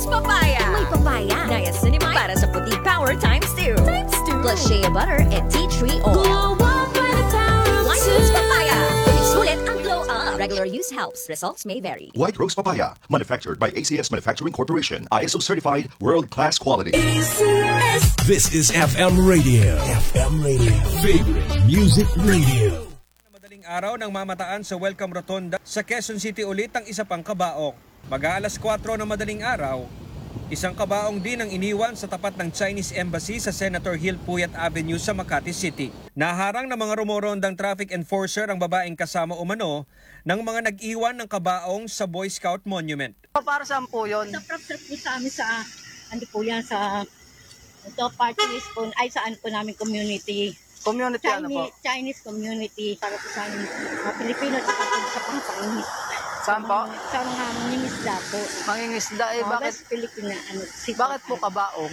Papaya. May papaya. Niacinamide para sa puti power times 2. Plus shea butter and tea tree oil. White Rose Papaya. Sulit ang glow up. Regular use helps. Results may vary. White Rose Papaya, manufactured by ACS Manufacturing Corporation, ISO certified, world-class quality. This is FM Radio. FM Radio. Favorite Music Radio. Madaling araw nang mamataan sa Welcome Rotonda sa Quezon City ulit ang isa pang kabaong. Mag-aalas 4 ng madaling araw, isang kabaong din ang iniwan sa tapat ng Chinese Embassy sa Senator Hill Puyat Avenue sa Makati City. Naharang ng mga rumorondang traffic enforcer ang babaeng kasama umano ng mga nag-iwan ng kabaong sa Boy Scout Monument. Para saan po yun? Sa prop-trap po sa amin sa, ano po yan, sa ito, party list po, ay saan po namin community. Community ano po? Chinese community, para po sa amin, mga Pilipino, at sa pang-Chinese. Saan po? Sa mga mangingisda po. Mangingisda, bakit? Pilipina, Bakit po kabaong?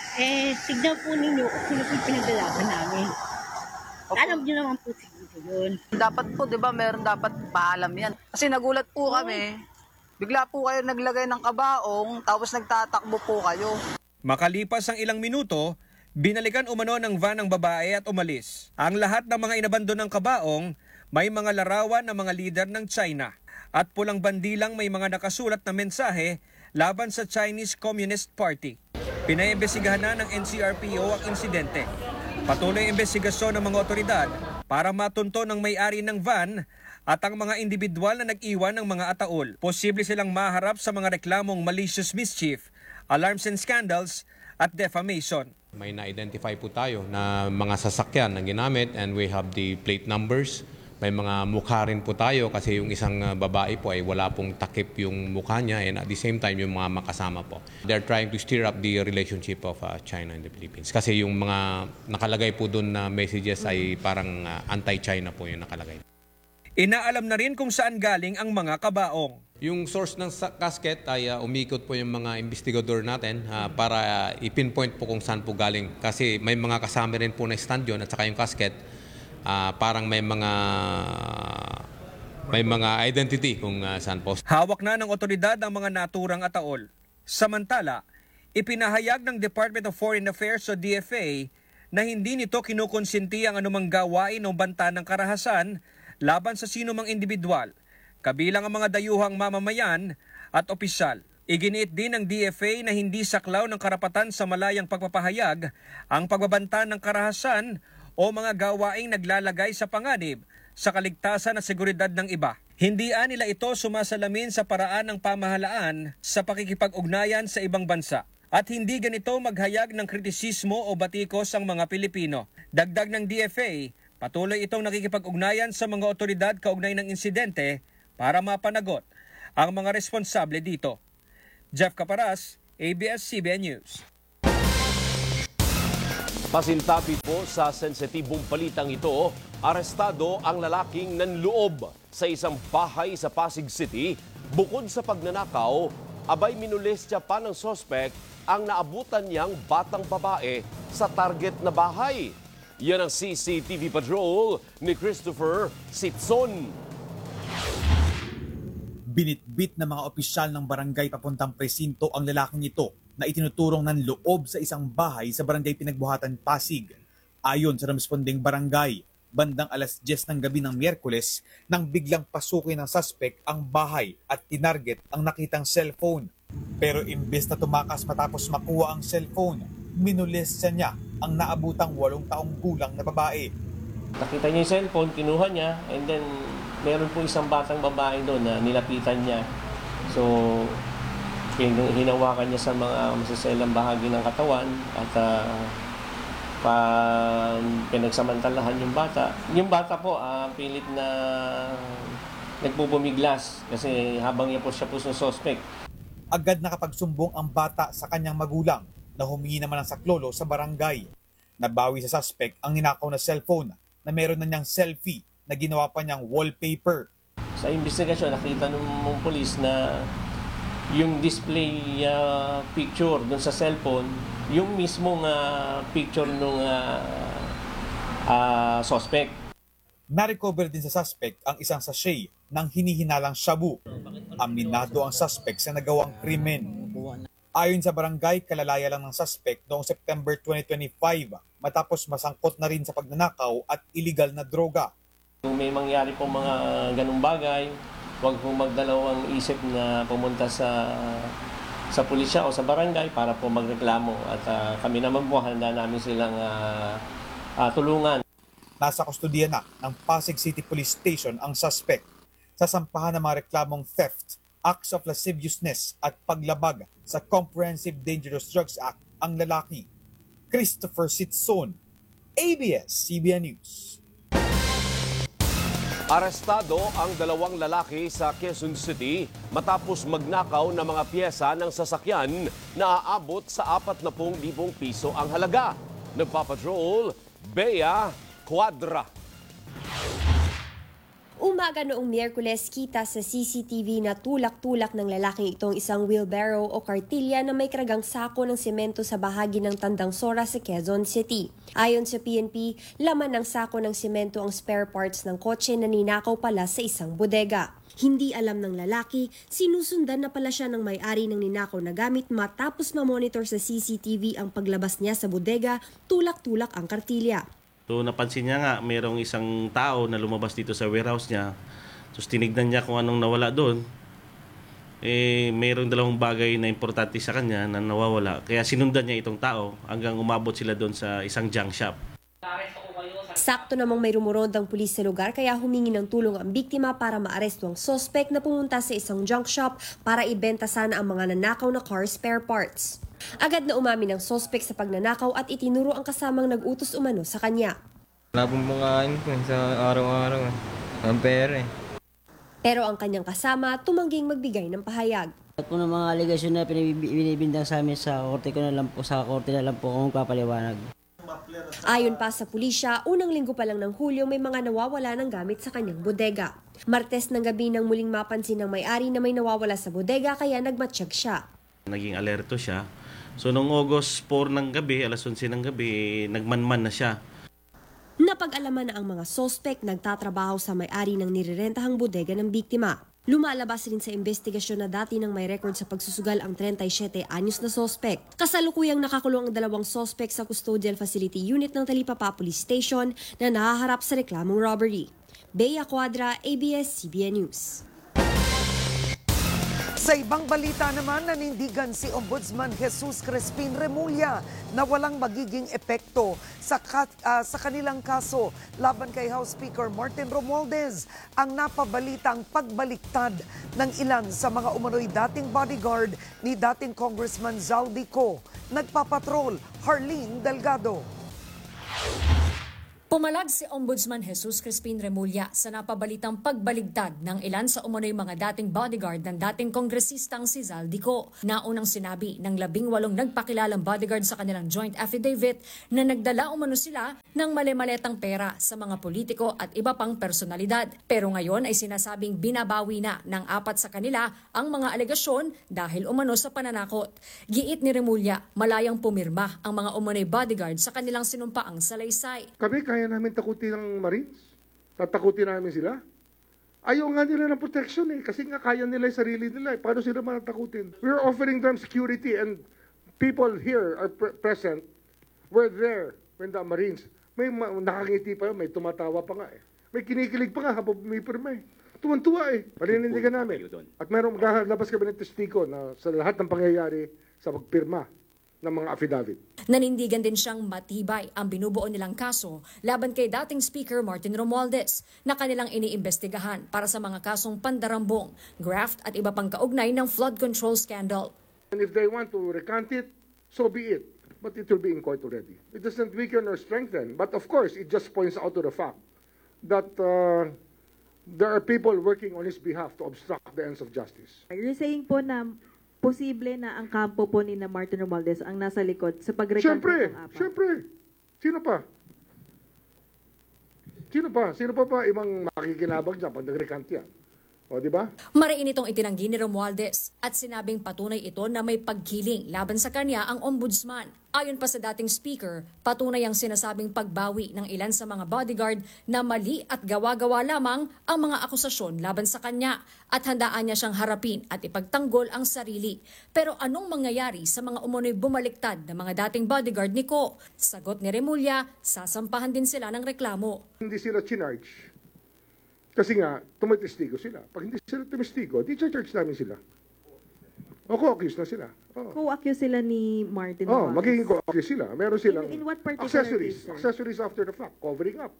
Tignan po ninyo kung sino po yung pinagdalaban namin. Opo. Alam niyo naman po siguro yun. Dapat po, di ba, meron dapat paalam yan. Kasi nagulat po kami, bigla po kayo naglagay ng kabaong, tapos nagtatakbo po kayo. Makalipas ang ilang minuto, binalikan umano ng van ng babae at umalis. Ang lahat ng mga inabandon ng kabaong, may mga larawan ng mga lider ng China. At pulang bandilang may mga nakasulat na mensahe laban sa Chinese Communist Party. Pinaimbestigahan na ng NCRPO ang insidente. Patuloy ang investigasyon ng mga otoridad para matunto ng may-ari ng van at ang mga individual na nag-iwan ng mga ataol. Posible silang maharap sa mga reklamong malicious mischief, alarms and scandals at defamation. May na-identify po tayo na mga sasakyan na ginamit and we have the plate numbers. May mga mukha rin po tayo kasi yung isang babae po ay wala pong takip yung mukha niya and at the same time yung mga makasama po. They're trying to stir up the relationship of China and the Philippines. Kasi yung mga nakalagay po doon na messages ay parang anti-China po yung nakalagay. Inaalam na rin kung saan galing ang mga kabaong. Yung source ng casket ay umikot po yung mga investigador natin para ipinpoint po kung saan po galing. Kasi may mga kasama rin po na stand yun at saka yung casket. Parang may mga identity kung saan po. Hawak na ng otoridad ang mga naturang ataol. Samantala, ipinahayag ng Department of Foreign Affairs o DFA na hindi nito kinukonsinti ang anumang gawain o banta ng karahasan laban sa sinumang individual, kabilang ang mga dayuhang mamamayan at opisyal. Iginiit din ng DFA na hindi saklaw ng karapatan sa malayang pagpapahayag ang pagbabanta ng karahasan o mga gawaing naglalagay sa panganib sa kaligtasan at seguridad ng iba. Hindi nila ito sumasalamin sa paraan ng pamahalaan sa pakikipag-ugnayan sa ibang bansa. At hindi ganito maghayag ng kritisismo o batikos ang mga Pilipino. Dagdag ng DFA, patuloy itong nakikipag-ugnayan sa mga otoridad kaugnay ng insidente para mapanagot ang mga responsable dito. Jeff Caparas, ABS-CBN News. Pasintabi po sa sensitibong balitang ito, arestado ang lalaking nanloob sa isang bahay sa Pasig City. Bukod sa pagnanakaw, abay minulestya pa ng sospek ang naabutan niyang batang babae sa target na bahay. Yan ang CCTV patrol ni Christopher Sitson. Binitbit ng mga opisyal ng barangay papuntang presinto ang lalaking ito na itinuturong ng loob sa isang bahay sa barangay Pinagbuhatan, Pasig. Ayon sa responding barangay, bandang alas 10 ng gabi ng Miyerkules nang biglang pasukin ng suspect ang bahay at tinarget ang nakitang cellphone. Pero imbes na tumakas matapos makuha ang cellphone, minulestya niya ang naabutang 8 taong gulang na babae. Nakita niya yung cellphone, kinuha niya, and then meron po isang batang babae doon na nilapitan niya. So, hinawakan niya sa mga masaselang bahagi ng katawan at pinagsamantalahan yung bata. Yung bata po, pilit na nagpupumiglas kasi habang niya po siya po ng suspect. Agad nakapagsumbong ang bata sa kanyang magulang na humingi naman ng saklolo sa barangay. Nabawi sa suspect ang ninakaw na cellphone na meron na niyang selfie na ginawa pa niyang wallpaper. Sa investigasyon, nakita ng pulis na yung display picture dun sa cellphone, yung mismong picture ng suspect. Na-recover din sa suspect ang isang sachet ng hinihinalang shabu. Aminado ang suspect sa nagawang krimen. Ayon sa barangay, kalalaya lang ng suspect noong September 2025 matapos masangkot na rin sa pagnanakaw at illegal na droga. Kung may mangyari po mga ganung bagay, huwag pong magdalawang isip na pumunta sa pulisya o sa barangay para po magreklamo. At kami naman po handa namin silang tulungan. Nasa kustudiya na ng Pasig City Police Station ang suspect. Sasampahan ng mga reklamong theft, acts of lasciviousness at paglabag sa Comprehensive Dangerous Drugs Act ang lalaki. Christopher Sitson, ABS-CBN News. Arestado ang 2 lalaki sa Quezon City matapos magnakaw ng mga piyesa ng sasakyan na aabot sa 40,000 piso ang halaga. Nagpapatrol, Bea Quadra. Umaga noong Miyerkules, kita sa CCTV na tulak-tulak ng lalaking itong isang wheelbarrow o kartilya na may karagang sako ng semento sa bahagi ng Tandang Sora sa Quezon City. Ayon sa PNP, laman ng sako ng semento ang spare parts ng kotse na ninakaw pala sa isang bodega. Hindi alam ng lalaki, sinusundan na pala siya ng may-ari ng ninakaw na gamit matapos ma-monitor sa CCTV ang paglabas niya sa bodega, tulak-tulak ang kartilya. So napansin niya nga mayroong isang tao na lumabas dito sa warehouse niya. So tinignan niya kung anong nawala doon. Mayroong 2 bagay na importante sa kanya na nawawala. Kaya sinundan niya itong tao hanggang umabot sila doon sa isang junk shop. Sakto namang may rumorondang pulis sa lugar kaya humingi ng tulong ang biktima para maaresto ang suspect na pumunta sa isang junk shop para ibenta sana ang mga nanakaw na car spare parts. Agad na umamin ang suspect sa pagnanakaw at itinuro ang kasamang nag-utos umano sa kanya. Wala pong makain po sa araw-araw. Ang pera eh. Pero ang kanyang kasama tumangging magbigay ng pahayag. At po ng mga aligasyon na binibintang sa amin sa korte na lang po kung papaliwanag. Ayon pa sa pulisya, unang linggo pa lang ng Hulyo may mga nawawala ng gamit sa kanyang bodega. Martes ng gabi nang muling mapansin ng may-ari na may nawawala sa bodega kaya nagmatsyag siya. Naging alerto siya. So noong August 4 ng gabi, alas 11 ng gabi, nagmanman na siya. Napag-alaman na ang mga sospek nagtatrabaho sa may-ari ng nirerentahang bodega ng biktima. Lumalabas rin sa investigasyon na dati nang may record sa pagsusugal ang 37 anyos na sospek. Kasalukuyang nakakulong ang 2 sospek sa Custodial Facility Unit ng Talipapa Police Station na nahaharap sa reklamong robbery. Bea Quadra, ABS-CBN News. Sa ibang balita naman, nanindigan si Ombudsman Jesus Crispin Remulla na walang magiging epekto sa kanilang kaso laban kay House Speaker Martin Romualdez ang napabalitang pagbaliktad ng ilan sa mga umano'y dating bodyguard ni dating Congressman Zaldico. Nagpapatrol, Harleen Delgado. Pumalag si Ombudsman Jesus Crispin Remulla sa napabalitang pagbaligtad ng ilan sa umano'y mga dating bodyguard ng dating kongresistang si Zaldico. Naunang sinabi ng 18 nagpakilalang bodyguard sa kanilang joint affidavit na nagdala umano sila ng mali-maletang pera sa mga politiko at iba pang personalidad. Pero ngayon ay sinasabing binabawi na ng 4 sa kanila ang mga alegasyon dahil umano sa pananakot. Giit ni Remulla, malayang pumirma ang mga umano'y bodyguard sa kanilang sinumpaang salaysay. Kaya namin takutin ng Marines? Tatakutin namin sila? Ayaw nga nila ng protection kasi nga kaya nila yung sarili nila. Paano sila matatakutin? We're offering them security and people here are present. We're there when the Marines. May nakangiti pa, may tumatawa pa nga May kinikilig pa nga habang may pirma Tuwan-tuwa Paninindigan namin. At mayroong maglalabas kami ng testigo na sa lahat ng pangyayari sa pagpirma ng mga affidavit. Nanindigan din siyang matibay ang binubuo nilang kaso laban kay dating Speaker Martin Romualdez na kanilang iniimbestigahan para sa mga kasong pandarambong, graft at iba pang kaugnay ng flood control scandal. And if they want to recant it, so be it. But it will be in court already. It doesn't weaken or strengthen. But of course, it just points out to the fact that there are people working on his behalf to obstruct the ends of justice. You're saying po na posible na ang kampo po ni Martin Romualdez ang nasa likod sa pagrekante ng APA? Siyempre. Sino pa? Sino pa? Sino pa ibang makikinabang dyan pag nagrekante yan? O, di ba? Mariin itong itinanggi ni Romualdez at sinabing patunay ito na may pagkiling laban sa kanya ang ombudsman. Ayon pa sa dating speaker, patunay ang sinasabing pagbawi ng ilan sa mga bodyguard na mali at gawa-gawa lamang ang mga akusasyon laban sa kanya at handaan niya siyang harapin at ipagtanggol ang sarili. Pero anong mangyayari sa mga umunoy bumaliktad na mga dating bodyguard ni Ko? Sagot ni Remulla, sasampahan din sila ng reklamo. Hindi sila chinarge. Kasi nga, tumitestigo sila. Pag hindi sila tumestigo, di charge namin sila. O co-accuse na sila. Co-accuse sila ni Martin. Magiging co-accuse sila. Meron silang in what particular accessories. case, sir? Accessories after the fact. Covering up.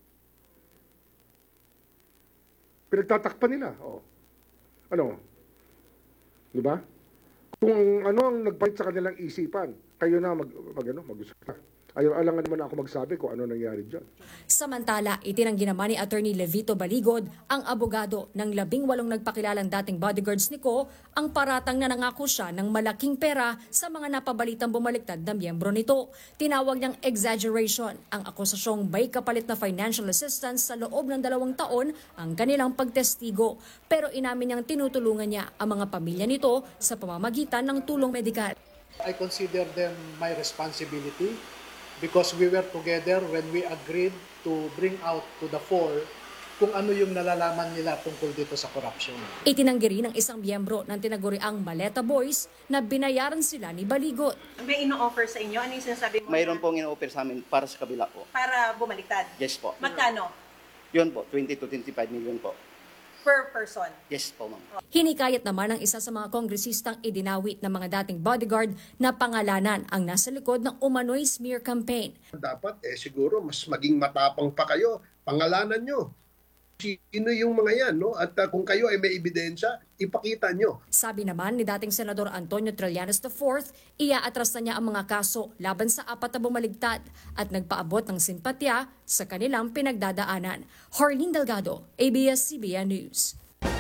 Pinagtatakpan nila. Ano? Di ba? Kung ano ang nagpalit sa kanilang isipan, kayo na mag-usap na. Alangan naman ako magsabi kung ano nangyari dyan. Samantala, itinanggi naman ni Attorney Levito Baligod, ang abogado ng 18 nagpakilalang dating bodyguards ni Ko, ang paratang na nangako siya ng malaking pera sa mga napabalitang bumaliktad na miyembro nito. Tinawag niyang exaggeration ang akusasyong may kapalit na financial assistance sa loob ng 2 taon ang kanilang pagtestigo. Pero inamin niyang tinutulungan niya ang mga pamilya nito sa pamamagitan ng tulong medikal. I consider them my responsibility because we were together when we agreed to bring out to the fore kung ano yung nalalaman nila tungkol dito sa corruption. Itinanggi rin ng isang miyembro ng tinaguriang Maleta Boys na binayaran sila ni Baligot. May ino-offer sa inyo? Ano yung sinasabi mo? Mayroon pong ino-offer sa amin para sa kabila po. Para bumaliktad? Yes po. Magkano? Yun po, 20 to 25 million po. Per person? Yes po, ma'am. Hinikayat naman ng isa sa mga kongresistang idinawit ng mga dating bodyguard na pangalanan ang nasa likod ng umano'y smear campaign. Dapat siguro mas maging matapang pa kayo, pangalanan nyo. Sino yung mga yan, no? At kung kayo ay may ebidensya, ipakita nyo. Sabi naman ni dating Senador Antonio Trillanes IV, iaatras na niya ang mga kaso laban sa 4 na bumaligtad at nagpaabot ng simpatya sa kanilang pinagdadaanan. Harleen Delgado, ABS-CBN News.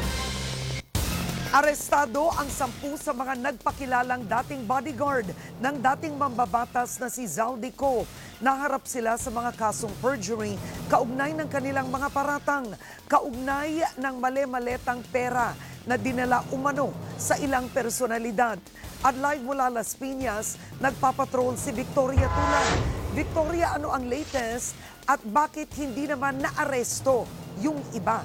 Arestado ang 10 sa mga nagpakilalang dating bodyguard ng dating mambabatas na si Zaldico. Naharap sila sa mga kasong perjury, kaugnay ng kanilang mga paratang, kaugnay ng mali-maletang pera na dinala umano sa ilang personalidad. At live mula Las Piñas, nagpapatrol si Victoria Tulan. Victoria, ano ang latest at bakit hindi naman naaresto yung iba?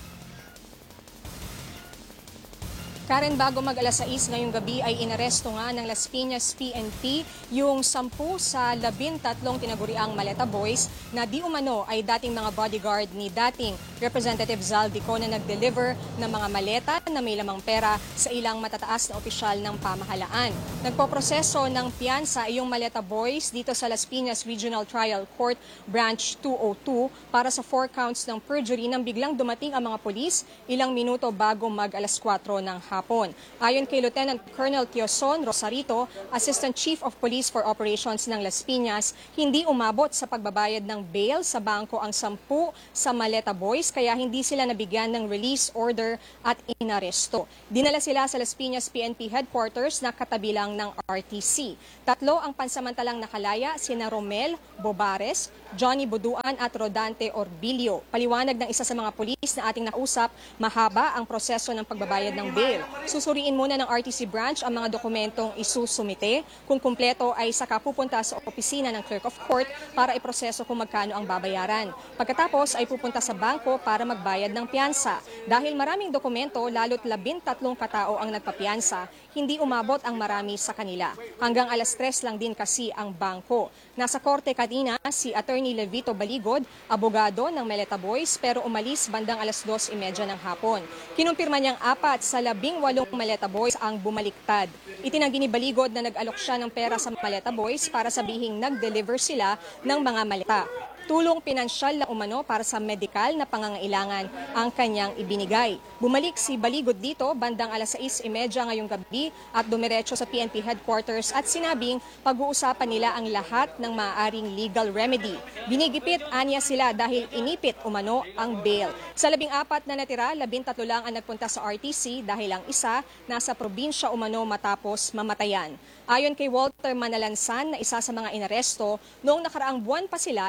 Karen, bago mag-alas 6 ngayong gabi ay inaresto nga ng Las Piñas PNP yung 10 sa 13 tinaguriang Maleta Boys na di umano ay dating mga bodyguard ni dating Representative Zaldico na nag-deliver ng mga maleta na may lamang pera sa ilang matataas na opisyal ng pamahalaan. Nagpoproseso ng piyansa yung Maleta Boys dito sa Las Piñas Regional Trial Court Branch 202 para sa 4 counts ng perjury nang biglang dumating ang mga polis ilang minuto bago mag-alas 4 ng hapon. Ayon kay Lieutenant Colonel Tioson Rosarito, Assistant Chief of Police for Operations ng Las Piñas, hindi umabot sa pagbabayad ng bail sa bangko ang 10 sa Maleta Boys kaya hindi sila nabigyan ng release order at inaresto. Dinala sila sa Las Piñas PNP Headquarters na katabi lang ng RTC. 3 ang pansamantalang nakalaya, sina Romel Bobares, Johnny Buduan at Rodante Orbilio. Paliwanag ng isa sa mga pulis na ating nakausap, mahaba ang proseso ng pagbabayad ng bail. Susuriin muna ng RTC branch ang mga dokumentong isusumite. Kung kumpleto ay saka pupunta sa opisina ng Clerk of Court para iproseso kung magkano ang babayaran. Pagkatapos ay pupunta sa bangko para magbayad ng piyansa. Dahil maraming dokumento, lalo't 13 katao ang nagpapiyansa, hindi umabot ang marami sa kanila. Hanggang alas 3 lang din kasi ang bangko. Nasa korte kanina si Attorney Levito Baligod, abogado ng Maleta Boys, pero umalis bandang alas 2:30 ng hapon. Kinumpirma niyang 4 sa 18 Maleta Boys ang bumaliktad. Itinanggi ni Baligod na nag-alok siya ng pera sa Maleta Boys para sabihing nag-deliver sila ng mga maleta. Tulong pinansyal na umano para sa medikal na pangangailangan ang kanyang ibinigay. Bumalik si Baligod dito bandang alas 6:30 ngayong gabi at dumiretso sa PNP headquarters at sinabing pag-uusapan nila ang lahat ng maaaring legal remedy. Binigipit anya sila dahil inipit umano ang bail. Sa 14 na natira, 13 lang ang nagpunta sa RTC dahil ang isa nasa probinsya umano matapos mamatayan. Ayon kay Walter Manalansan na isa sa mga inaresto, noong nakaraang buwan pa sila inalok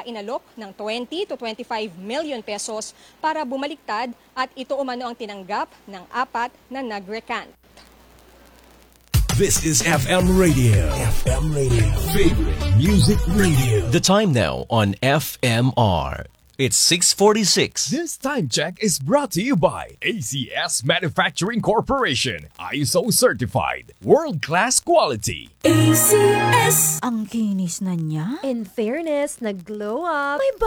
ng 20 to 25 million pesos para bumaliktad at ito umano ang tinanggap ng 4 na nag-recant. This is FM Radio. FM Radio. Favorite Music Radio. The time now on FMR. It's 6:46. This time check is brought to you by ACS Manufacturing Corporation. ISO certified. World-class quality. ACS! Ang kinis na niya. In fairness, nag-glow up. May